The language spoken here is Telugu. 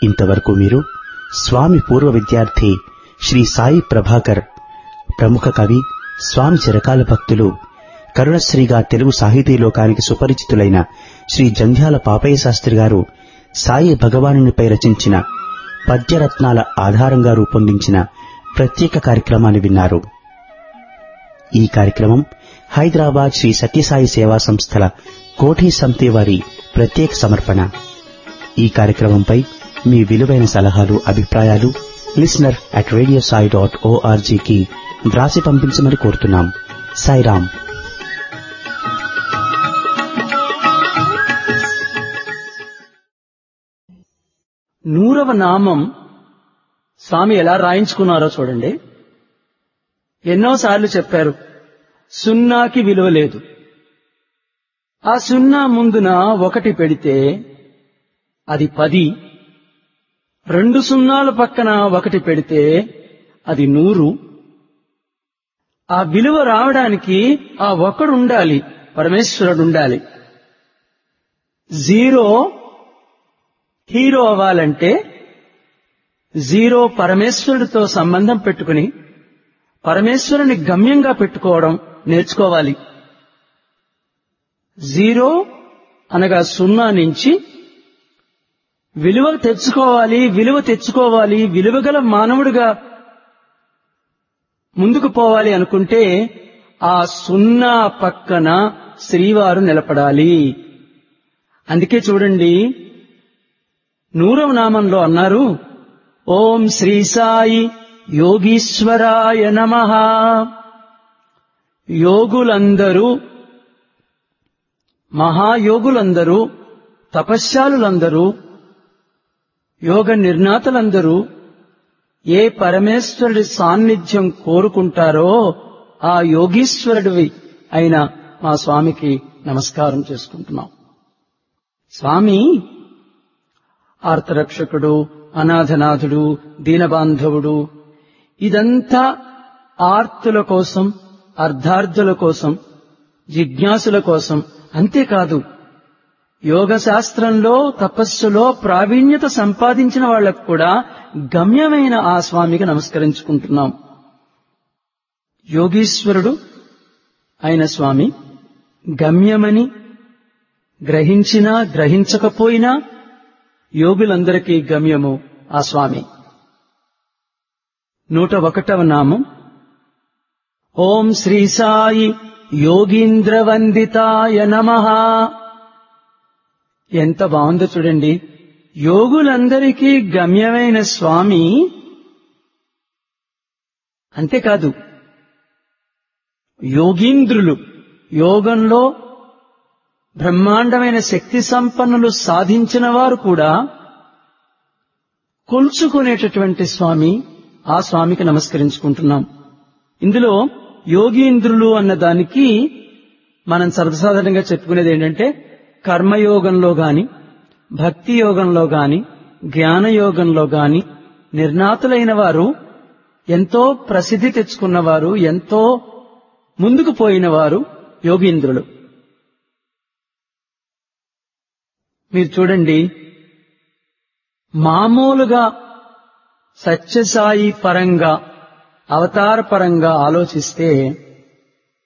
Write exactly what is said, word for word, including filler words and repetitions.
ఇంతవరకు మీరు స్వామి పూర్వ విద్యార్థి శ్రీ సాయి ప్రభాకర్, ప్రముఖ కవి, స్వామి చిరకాల భక్తులు, కరుణశ్రీగా తెలుగు సాహితీ లోకానికి సుపరిచితులైన శ్రీ జంధ్యాల పాపయ్య శాస్త్రి గారు సాయి భగవానునిపై రచించిన పద్యరత్నాల ఆధారంగా రూపొందించిన ప్రత్యేక కార్యక్రమాన్ని విన్నారు. ఈ కార్యక్రమం హైదరాబాద్ శ్రీ సత్యసాయి సేవా సంస్థల కోఠి సమితి వారి ప్రత్యేక సమర్పణ. ఈ కార్యక్రమంపై మీ విలువైన సలహాలు, అభిప్రాయాలు listener at radio Sai dot ఓఆర్జీకి వ్రాసి పంపించమని కోరుతున్నాం. సాయిరాం. నూరవ నామం స్వామి ఎలా రాయించుకున్నారో చూడండి. ఎన్నోసార్లు చెప్పారు, సున్నాకి విలువ లేదు. ఆ సున్నా ముందున ఒకటి పెడితే అది పది, రెండు సున్నాల పక్కన ఒకటి పెడితే అది నూరు. ఆ విలువ రావడానికి ఆ ఒకడు ఉండాలి, పరమేశ్వరుడు ఉండాలి. జీరో హీరో అవ్వాలంటే జీరో పరమేశ్వరుడితో సంబంధం పెట్టుకుని పరమేశ్వరుని గమ్యంగా పెట్టుకోవడం నేర్చుకోవాలి. జీరో అనగా సున్నా నుంచి విలువ తెచ్చుకోవాలి, విలువ తెచ్చుకోవాలి, విలువగల మానవుడిగా ముందుకు పోవాలి అనుకుంటే ఆ సున్నా పక్కన శ్రీవారు నిలబడాలి. అందుకే చూడండి, నూరవ నామంలో అన్నారు, ఓం శ్రీ సాయి యోగీశ్వరాయ నమః. యోగులందరూ, మహాయోగులందరూ, తపశ్శాలులందరూ, యోగ నిర్ణాతలందరూ ఏ పరమేశ్వరుడి సాన్నిధ్యం కోరుకుంటారో ఆ యోగీశ్వరుడివి అయిన మా స్వామికి నమస్కారం చేసుకుంటున్నాం. స్వామి ఆర్తరక్షకుడు, అనాథనాథుడు, దీనబాంధవుడు. ఇదంతా ఆర్తుల కోసం, అర్ధార్థుల కోసం, జిజ్ఞాసుల కోసం. అంతేకాదు, యోగ శాస్త్రంలో, తపస్సులో ప్రావీణ్యత సంపాదించిన వాళ్లకు కూడా గమ్యమైన ఆ స్వామికి నమస్కరించుకుంటున్నాం. యోగీశ్వరుడు అయిన స్వామి గమ్యమని గ్రహించినా గ్రహించకపోయినా యోగులందరికీ గమ్యము ఆ స్వామి. నూట ఒకటవ నామం ఓం శ్రీ సాయి యోగీంద్రవందితాయ నమః. ఎంత బాగుందో చూడండి. యోగులందరికీ గమ్యమైన స్వామి. అంతేకాదు, యోగీంద్రులు, యోగంలో బ్రహ్మాండమైన శక్తి సంపన్నులు సాధించిన వారు కూడా కొలుచుకునేటటువంటి స్వామి. ఆ స్వామికి నమస్కరించుకుంటున్నాం. ఇందులో యోగీంద్రులు అన్న దానికి మనం సర్వసాధారణంగా చెప్పుకునేది ఏంటంటే, కర్మయోగంలో గాని, భక్తి యోగంలో గాని, జ్ఞానయోగంలో గాని నిర్ణాతులైన వారు, ఎంతో ప్రసిద్ధి తెచ్చుకున్నవారు, ఎంతో ముందుకు పోయిన వారు యోగీంద్రులు. మీరు చూడండి, మామూలుగా సత్యసాయి పరంగా, అవతార పరంగా ఆలోచిస్తే